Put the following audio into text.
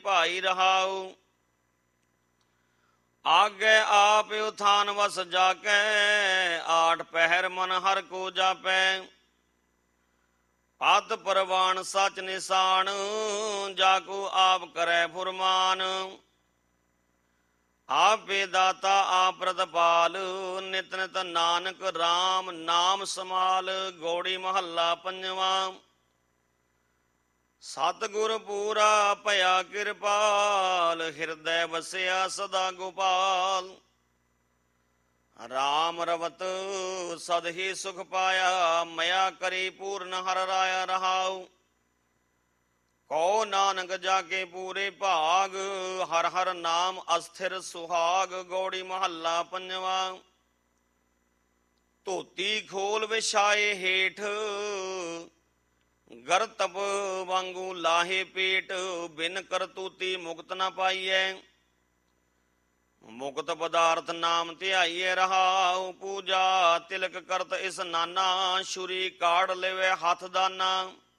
ਭਾਈ ਰਹਾਉ। ਆਗੇ ਆਪ ਉਥਾਨ ਵਸ ਜਾਕੈ, ਆਠ ਪਹਿਰ ਮਨ ਹਰ ਕੋ ਜਾਪੈ। ਪਦ ਪਰਵਾਨ ਸਚ ਨਿਸ਼ਾਨ, ਜਾਕੂ ਆਪ ਕਰੈ ਫੁਰਮਾਨ। ਆਪੇ ਦਾਤਾ ਆਪ ਪ੍ਰਤਪਾਲ, ਨਿਤ ਨਿਤ ਨਾਨਕ RAM ਨਾਮ ਸਮਾਲ। ਗੌੜੀ ਮਹੱਲਾ ਪੰਜਵਾਂ। ਸਤਿਗੁਰ ਪੂਰਾ ਭਇਆ ਕਿਰਪਾਲ, ਹਿਰਦੈ ਵਸਿਆ ਸਦਾ ਗੋਪਾਲ। RAM ਰਵਤ ਸਦ ਹੀ ਸੁਖ ਪਾਇਆ, ਮਇਆ ਕਰੀ ਪੂਰਨ ਹਰਿ ਰਾਇਆ ਰਹਾਉ। ਕਉ ਨਾਨਕ ਜਾਕੇ ਪੂਰੇ ਭਾਗ, ਹਰਿ ਹਰਿ ਨਾਮ ਅਸਥਿਰ ਸੁਹਾਗ। ਗੌੜੀ ਮਹੱਲਾ ਪੰਜਵਾਂ। ਧੋਤੀ ਖੋਲ ਵਿਛਾਏ ਹੇਠ, ਗਰਤਬ ਵਾਂਗੂ ਲਾਹੇ ਪੇਟ। ਬਿਨ ਕਰਤੂਤੀ ਮੁਕਤ ਨ ਪਾਈਐ, ਮੁਕਤ ਪਦਾਰਥ ਨਾਮ ਧਿਆਈਐ ਰਹਾਉ। ਪੂਜਾ ਤਿਲਕ ਕਰਤ ਇਸਨਾਨਾ, ਛੁਰੀ ਕਾੜ ਲਵੇ ਹੱਥ ਦਾਨਾ।